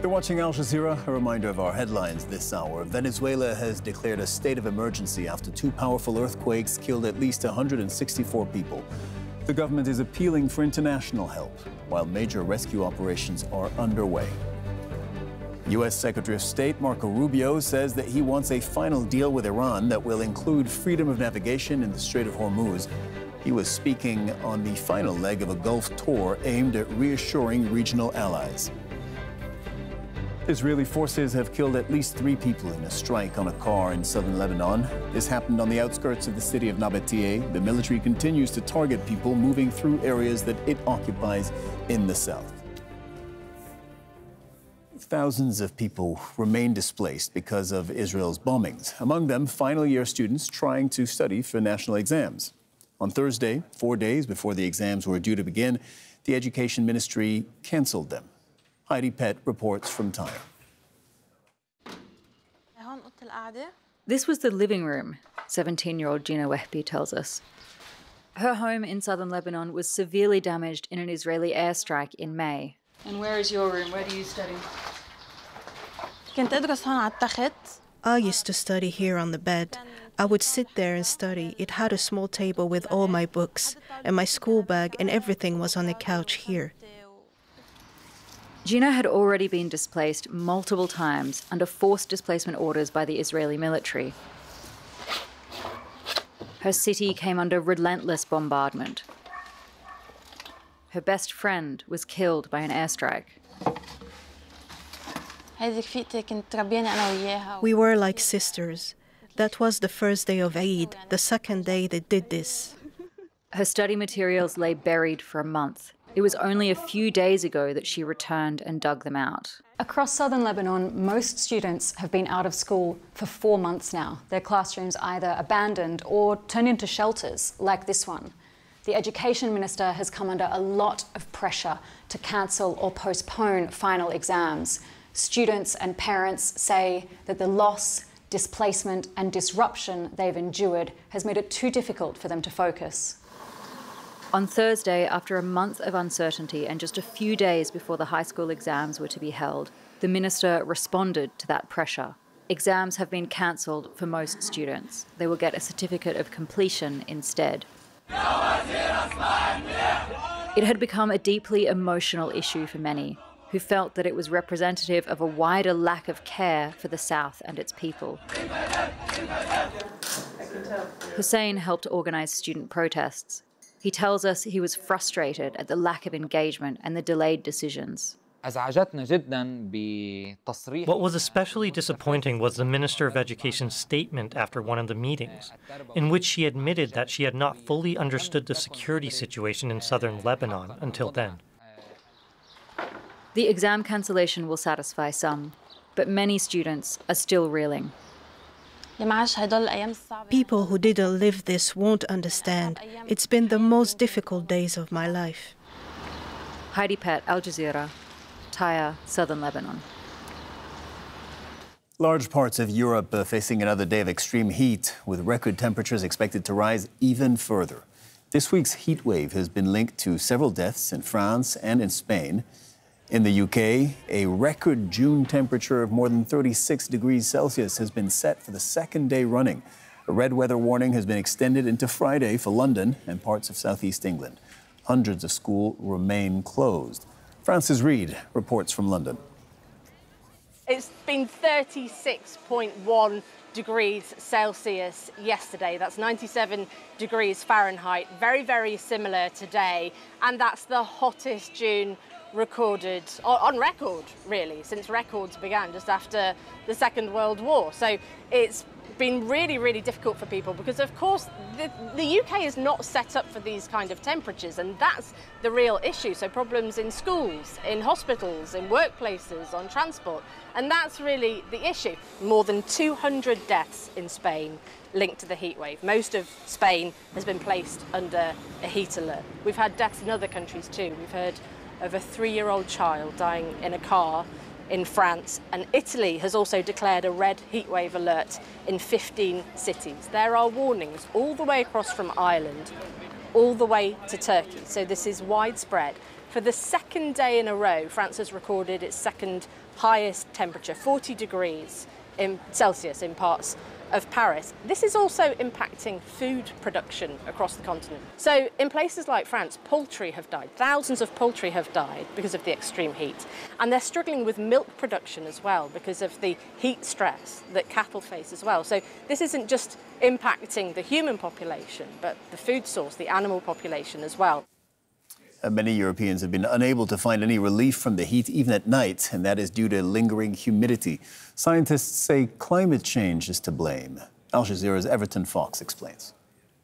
You're watching Al Jazeera. A reminder of our headlines this hour. Venezuela has declared a state of emergency after two powerful earthquakes killed at least 164 people. The government is appealing for international help, while major rescue operations are underway. U.S. Secretary of State Marco Rubio says that he wants a final deal with Iran that will include freedom of navigation in the Strait of Hormuz. He was speaking on the final leg of a Gulf tour aimed at reassuring regional allies. Israeli forces have killed at least 3 people in a strike on a car in southern Lebanon. This happened on the outskirts of the city of Nabatea. The military continues to target people moving through areas that it occupies in the south. Thousands of people remain displaced because of Israel's bombings, among them final-year students trying to study for national exams. On Thursday, 4 days before the exams were due to begin, the Education Ministry canceled them. Heidi Pett reports from Tyre. This was the living room, 17-year-old Gina Wehbi tells us. Her home in southern Lebanon was severely damaged in an Israeli airstrike in May. And where is your room? Where do you study? I used to study here on the bed. I would sit there and study. It had a small table with all my books, and my school bag and everything was on the couch here. Gina had already been displaced multiple times under forced displacement orders by the Israeli military. Her city came under relentless bombardment. Her best friend was killed by an airstrike. We were like sisters. That was the first day of Eid, the second day they did this. Her study materials lay buried for a month. It was only a few days ago that she returned and dug them out. Across southern Lebanon, most students have been out of school for 4 months now. Their classrooms either abandoned or turned into shelters, like this one. The Education Minister has come under a lot of pressure to cancel or postpone final exams. Students and parents say that the loss, displacement and disruption they've endured has made it too difficult for them to focus. On Thursday, after a month of uncertainty and just a few days before the high school exams were to be held, the minister responded to that pressure. Exams have been cancelled for most students. They will get a certificate of completion instead. It had become a deeply emotional issue for many, who felt that it was representative of a wider lack of care for the South and its people. Hussein helped organise student protests. He tells us he was frustrated at the lack of engagement and the delayed decisions. What was especially disappointing was the Minister of Education's statement after one of the meetings, in which she admitted that she had not fully understood the security situation in southern Lebanon until then. The exam cancellation will satisfy some, but many students are still reeling. People who didn't live this won't understand. It's been the most difficult days of my life. Heidi Pett, Al Jazeera, Tyre, southern Lebanon. Large parts of Europe are facing another day of extreme heat, with record temperatures expected to rise even further. This week's heat wave has been linked to several deaths in France and in Spain. In the UK, a record June temperature of more than 36 degrees Celsius has been set for the second day running. A red weather warning has been extended into Friday for London and parts of southeast England. Hundreds of schools remain closed. Frances Reid reports from London. It's been 36.1 degrees Celsius yesterday. That's 97 degrees Fahrenheit. Very, very similar today. And that's the hottest June recorded, on record really, since records began just after the Second World War. So it's been really, really difficult for people because, of course, the UK is not set up for these kind of temperatures, and that's the real issue. So problems in schools, in hospitals, in workplaces, on transport, and that's really the issue. More than 200 deaths in Spain linked to the heat wave. Most of Spain has been placed under a heat alert. We've had deaths in other countries too. We've heard of a 3-year-old child dying in a car in France, and Italy has also declared a red heatwave alert in 15 cities. There are warnings all the way across from Ireland, all the way to Turkey. So this is widespread, For the second day in a row, France has recorded its second highest temperature, 40 degrees Celsius in parts of Paris. This is also impacting food production across the continent. So in places like France, poultry have died. Thousands of poultry have died because of the extreme heat. And they're struggling with milk production as well because of the heat stress that cattle face as well. So this isn't just impacting the human population, but the food source, the animal population as well. Many Europeans have been unable to find any relief from the heat, even at night, and that is due to lingering humidity. Scientists say climate change is to blame. Al Jazeera's Everton Fox explains.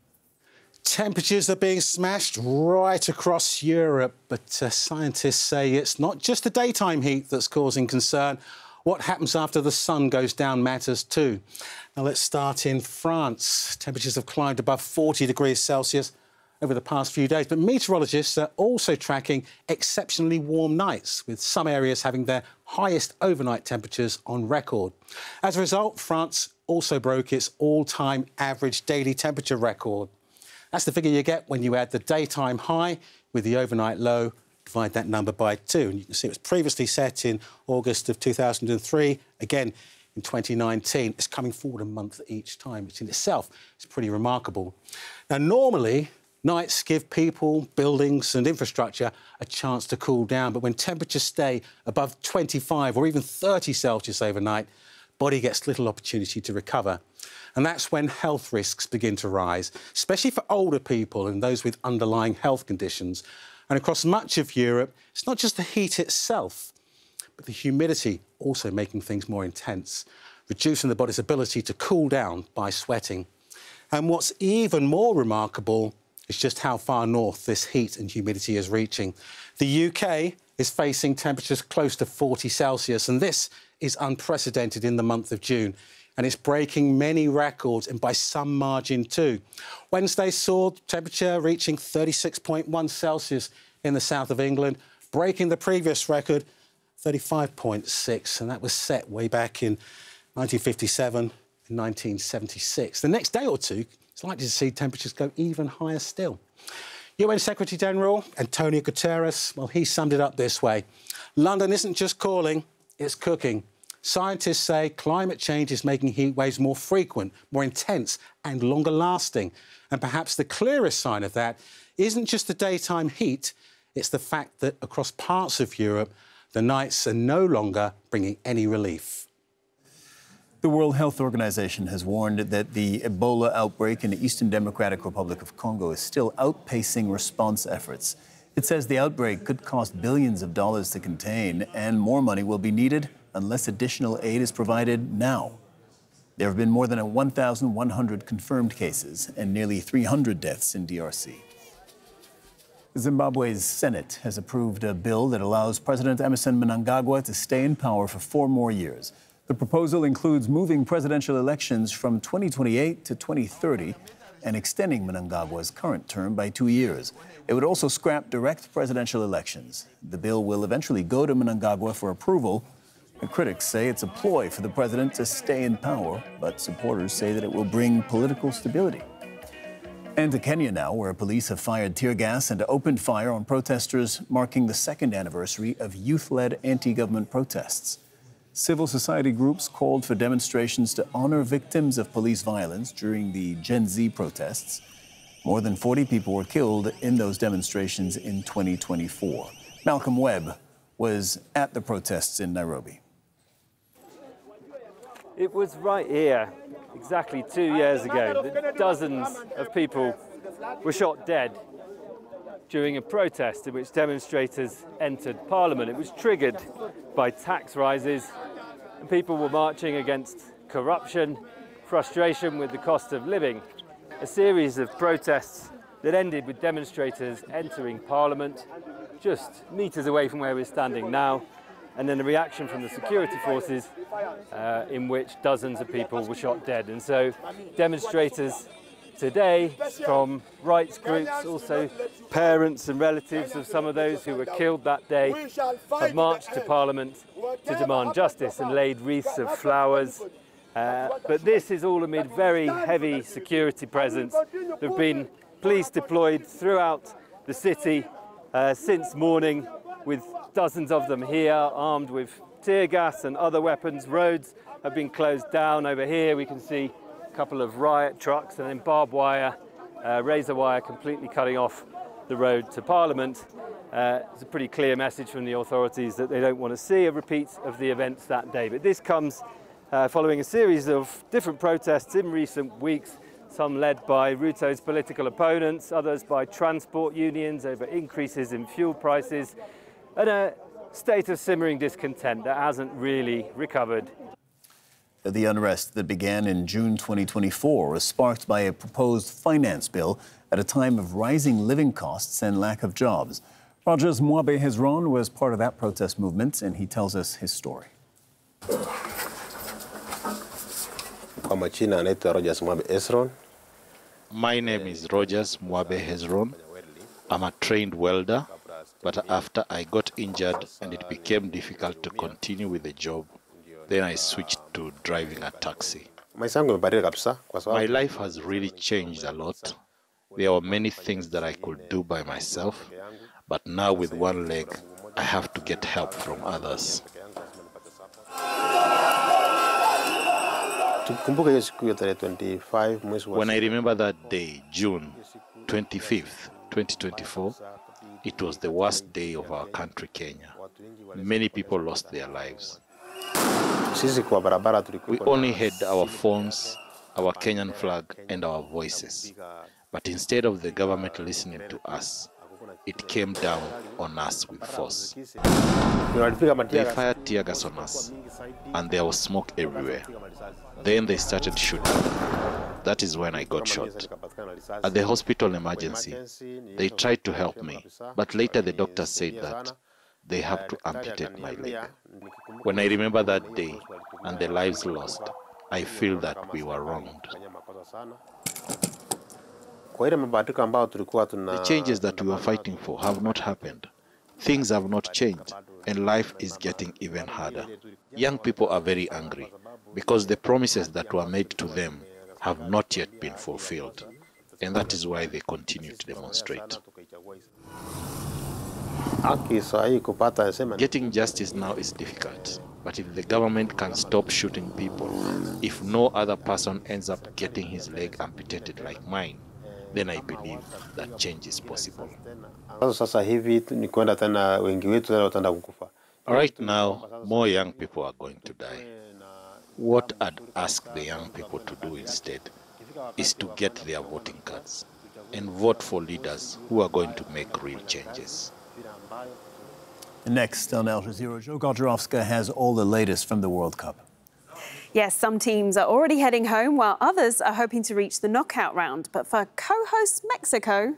Temperatures are being smashed right across Europe, but scientists say it's not just the daytime heat that's causing concern. What happens after the sun goes down matters too. Now let's start in France. Temperatures have climbed above 40 degrees Celsius over the past few days, but meteorologists are also tracking exceptionally warm nights, with some areas having their highest overnight temperatures on record. As a result, France also broke its all-time average daily temperature record. That's the figure you get when you add the daytime high with the overnight low, divide that number by 2. And you can see it was previously set in August of 2003, again in 2019. It's coming forward a month each time, which in itself is pretty remarkable. Now, normally, nights give people, buildings and infrastructure a chance to cool down, but when temperatures stay above 25 or even 30 Celsius overnight, body gets little opportunity to recover. And that's when health risks begin to rise, especially for older people and those with underlying health conditions. And across much of Europe, it's not just the heat itself, but the humidity also making things more intense, reducing the body's ability to cool down by sweating. And what's even more remarkable is just how far north this heat and humidity is reaching. The UK is facing temperatures close to 40 Celsius, and this is unprecedented in the month of June. And it's breaking many records, and by some margin too. Wednesday saw temperature reaching 36.1 Celsius in the south of England, breaking the previous record, 35.6, and that was set way back in 1957 and 1976. The next day or two, it's likely to see temperatures go even higher still. UN Secretary-General Antonio Guterres, well, he summed it up this way. London isn't just calling, it's cooking. Scientists say climate change is making heat waves more frequent, more intense and longer lasting. And perhaps the clearest sign of that isn't just the daytime heat, it's the fact that across parts of Europe, the nights are no longer bringing any relief. The World Health Organization has warned that the Ebola outbreak in the Eastern Democratic Republic of Congo is still outpacing response efforts. It says the outbreak could cost billions of dollars to contain, and more money will be needed unless additional aid is provided now. There have been more than 1,100 confirmed cases and nearly 300 deaths in DRC. Zimbabwe's Senate has approved a bill that allows President Emmerson Mnangagwa to stay in power for 4 more years. The proposal includes moving presidential elections from 2028 to 2030 and extending Mnangagwa's current term by 2 years. It would also scrap direct presidential elections. The bill will eventually go to Mnangagwa for approval. The critics say it's a ploy for the president to stay in power, but supporters say that it will bring political stability. And to Kenya now, where police have fired tear gas and opened fire on protesters marking the 2nd anniversary of youth-led anti-government protests. Civil society groups called for demonstrations to honor victims of police violence during the Gen Z protests. More than 40 people were killed in those demonstrations in 2024. Malcolm Webb was at the protests in Nairobi. It was right here, exactly 2 years ago, that dozens of people were shot dead during a protest in which demonstrators entered Parliament. It was triggered by tax rises, and people were marching against corruption, frustration with the cost of living. A series of protests that ended with demonstrators entering Parliament just metres away from where we're standing now, and then a reaction from the security forces in which dozens of people were shot dead. And so demonstrators today from rights groups, also parents and relatives of some of those who were killed that day, have marched to Parliament to demand justice and laid wreaths of flowers. But this is all amid very heavy security presence. There have been police deployed throughout the city since morning, with dozens of them here, armed with tear gas and other weapons. Roads have been closed down. Over here we can see a couple of riot trucks and then barbed wire, razor wire completely cutting off the road to Parliament. It's a pretty clear message from the authorities that they don't want to see a repeat of the events that day. But this comes following a series of different protests in recent weeks, some led by Ruto's political opponents, others by transport unions over increases in fuel prices, and a state of simmering discontent that hasn't really recovered. The unrest that began in June 2024 was sparked by a proposed finance bill at a time of rising living costs and lack of jobs. Rogers Mwabe Hezron was part of that protest movement, and he tells us his story. My name is Rogers Mwabe Hezron. I'm a trained welder, but after I got injured and it became difficult to continue with the job, then I switched to driving a taxi. My life has really changed a lot. There were many things that I could do by myself, but now with one leg, I have to get help from others. When I remember that day, June 25th, 2024, it was the worst day of our country, Kenya. Many people lost their lives. We only had our phones, our Kenyan flag, and our voices. But instead of the government listening to us, it came down on us with force. They fired tear gas on us, and there was smoke everywhere. Then they started shooting. That is when I got shot. At the hospital emergency, they tried to help me, but later the doctor said that they have to amputate my leg. When I remember that day and the lives lost, I feel that we were wronged. The changes that we were fighting for have not happened. Things have not changed, and life is getting even harder. Young people are very angry because the promises that were made to them have not yet been fulfilled, and that is why they continue to demonstrate. Getting justice now is difficult, but if the government can stop shooting people, if no other person ends up getting his leg amputated like mine, then I believe that change is possible. Right now, more young people are going to die. What I'd ask the young people to do instead is to get their voting cards and vote for leaders who are going to make real changes. Next on Al Jazeera, Joe Godrowska has all the latest from the World Cup. Yes, some teams are already heading home while others are hoping to reach the knockout round. But for co-host Mexico,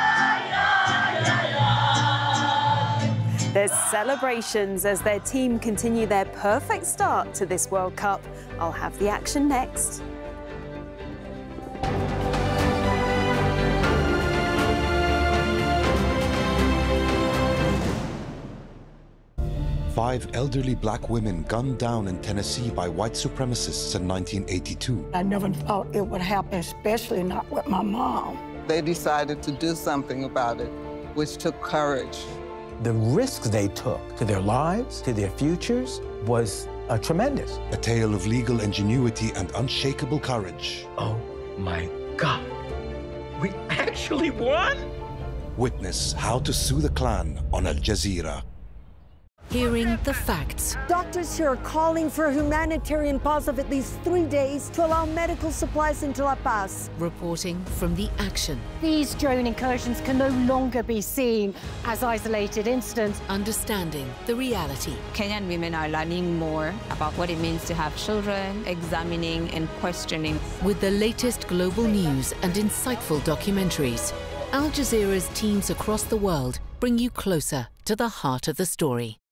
there's celebrations as their team continue their perfect start to this World Cup. I'll have the action next. Five elderly black women gunned down in Tennessee by white supremacists in 1982. I never thought it would happen, especially not with my mom. They decided to do something about it, which took courage. The risks they took to their lives, to their futures, was tremendous. A tale of legal ingenuity and unshakable courage. Oh my God, we actually won? Witness How to Sue the Klan on Al Jazeera. Hearing the facts. Doctors here are calling for a humanitarian pause of at least 3 days to allow medical supplies into La Paz. Reporting from the action. These drone incursions can no longer be seen as isolated incidents. Understanding the reality. Kenyan women are learning more about what it means to have children, examining and questioning. With the latest global news and insightful documentaries, Al Jazeera's teams across the world bring you closer to the heart of the story.